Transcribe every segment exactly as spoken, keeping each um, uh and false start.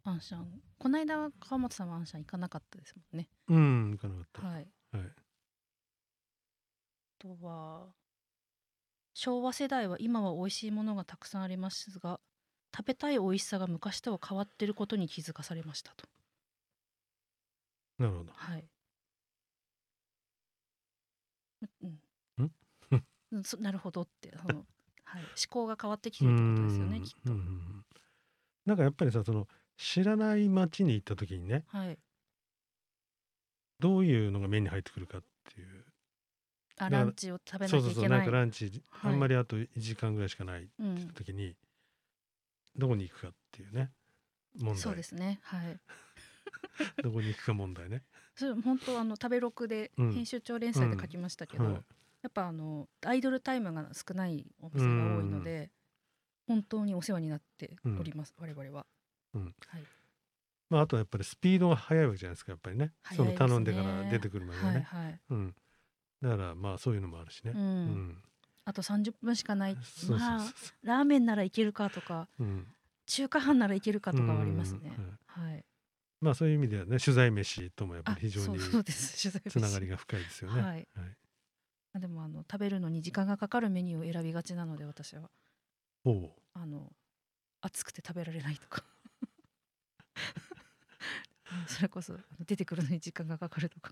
アンシャンこの間は川本さんはアンシャン行かなかったですもんね。 うん行かなかった。 はい。 はい。 あとは昭和世代は今は美味しいものがたくさんありますが、食べたい美味しさが昔とは変わっていることに気づかされましたと。 なるほど。 はい。うんんうん、そなるほどってその、はい、思考が変わってきうーてるってことですよね、 んきっと。 うんうんうんなんかやっぱりさその知らない町に行った時にねはい。 どういうのが目に入ってくるかっていうあ、 だからランチを食べなそうそうそうなんきゃいけない。 かランチあはい。 んまりあといちじかんぐらいしかないってう言ったん。 時にどこに行くかっていうね問題そうですね。はい。 どこに行くか問題ねそれ本当あの食べログでうん編集長連うん載で書きましたけど、 はいやっぱあのアイドルタイムが少ないおう店が多いのんで、本当にお世話になってうんおります、我々は。 うんはい。 まああとはやっぱりスピードが速いわけじゃないですかやっぱりねその早いです頼んでから出ね。 てくるまでがねはいはい。 うんだからまあそういうのもあるしねうん。 うんあとさんじゅっぷんしかない。 そうそうまあそうそラーメンならいけるかとか、 ううん中華飯ならいけるかうとかはありますんね。 はいはい。 まあそういう意味ではね取材飯ともやっぱあ、 り非常にそうそうです。取材つながり飯。 が深いですよねはい。 はいあでもあの食べるのに時間がかかるメニューを選びがちなので、私はおうあの暑くて食べられないとかそれこそあの出てくるのに時間がかかるとか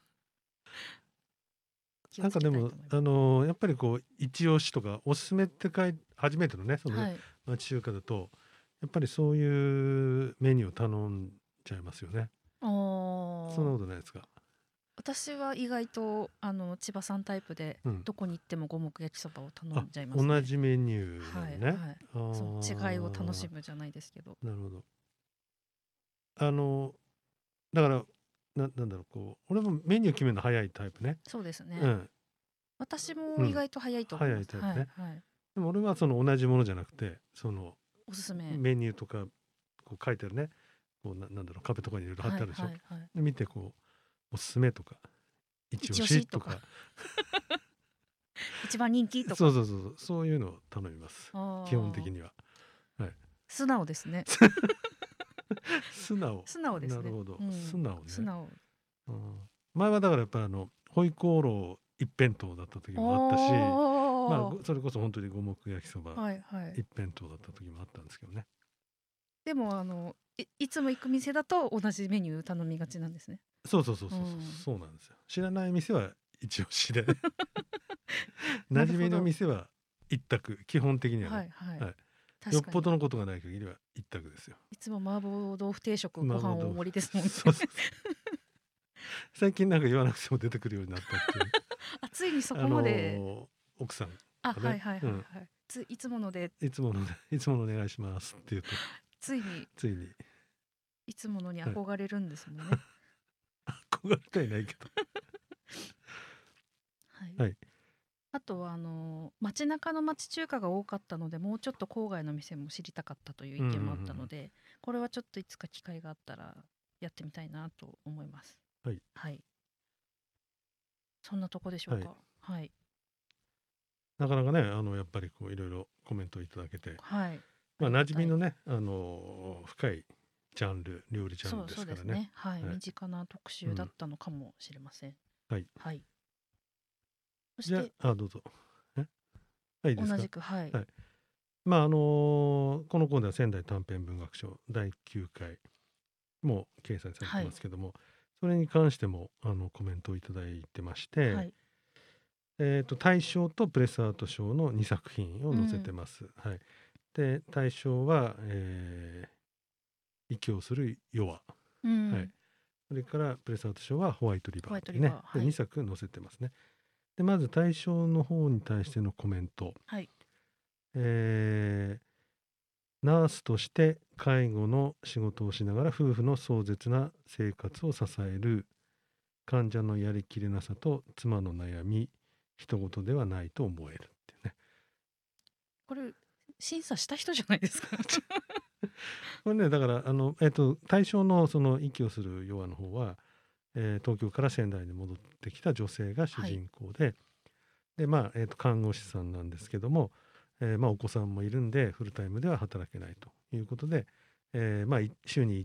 気をつけなんかでもたいと思います。 あのーやっぱりこう一押しとかおすすめって書い初めてのねそのはい。 町中華だとやっぱりそういうメニューを頼んじゃいますよねあそんなーことないですか私は意外とあの千葉さんタイプで、 うんどこに行っても五目焼きそばを頼あんじゃいますね。 同じメニューなはいのねはい。 あそう違いを楽しーむじゃないですけど。 なるほどあのだからななんだろうこう俺もメニュー決めるの早いタイプねそうですね。 うん私うんも意外と早いと思い早ます。 いタイプねはいはい。 でも俺はその同じものじゃなくてそのおすすめ。 メニューとかこう書いてあるねこうななんだろう壁とかにいろいろ貼っはいてあるでしょ、 はいはい。 で見てこうおすすめとか一一押押しとかしとか一番人気とか。 そうそうそうそうそういうのを頼みます基本的ああ、 にははい素直ですね。 素直素直ですね。 なるほど、 うん、 素直ね素直。 うん前はだからやっぱりあのホイコーロー一辺倒だった時もあったしまあおーごそれこそ本当に五目焼きそばはいはい。 一辺倒だった時もあったんですけどねでもあのい、いつも行く店だと同じメニュー頼みがちなんですね。 そうそうそうそうそう、 うんそうなんですよ知らない店は一押しで馴染みのなるほど。 店は一択基本的にはね、 はいはい。 はいよっ確かに。 ぽどのことがない限りは一択ですよいつも麻婆豆腐定食ご飯大麻婆豆腐盛りですもんね。 そうそうそう最近なんか言わなくても出てくるようになったっていうあ、ついにそあこまで。 のー奥さんあ、 がね、 はいはいはいうん、 はい。ついつものでいつものねいつものお願いしますって言うとついについにいつものにはい憧れるんですもんね。 憧れてはいないけどはい。 はいあとはあの街中の町中華が多かったので、もうちょっと郊外の店も知りたかったという意見もあったので、これはちょっといつか機会があったらやってみたいなと思います。 はいはい。そんなとこでしょうか。はい。 なかなかねあのやっぱりこういろいろコメントをいただけてはい。 まあ馴りがたい染みのねあのー深いジャンル料理ジャンルでそうそうすからねですね。はい。 はい身近な特集だったのかもしれません。 はいはい。そしじゃてああどうぞえはいいいですか同じく、はい。 はいまああのーこのコーナーは仙台短編文学賞だいきゅうかいも掲載されてますけども、それに関してもあのコメントをいただいてまして、 はい。 えー、と大賞とプレスアート賞のにさく品を載せてます。はい、で大賞は、えー「異教する夜は」 うん。 はい、それからプレスアート賞はホワイトリバーホワイトというねリバーはいでにさく載せてますね。でまず大賞の方に対してのコメント、 はい。 えーナースとして介護の仕事をしながら夫婦の壮絶な生活を支える患者のやりきれなさと妻の悩み一言ではないと思えるっていうね。 これ審査した人じゃないですか。 これねだからあの、えっと対象のその息をするヨアの方は、えー東京から仙台に戻ってきた女性が主人公で、でまあ、えーと看護師さんなんですけども、えーまあ、お子さんもいるんでフルタイムでは働けないということで、えーまあ、い週に